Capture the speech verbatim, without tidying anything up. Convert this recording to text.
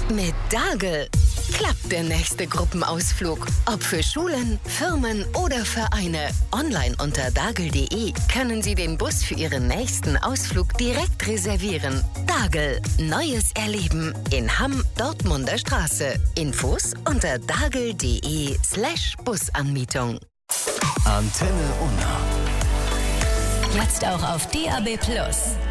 Mit Dagel klappt der nächste Gruppenausflug. Ob für Schulen, Firmen oder Vereine. Online unter dagel punkt de können Sie den Bus für Ihren nächsten Ausflug direkt reservieren. Dagel. Neues Erleben in Hamm, Dortmunder Straße. Infos unter dagel punkt de slash Busanmietung. Antenne Unna. Jetzt auch auf D A B Plus.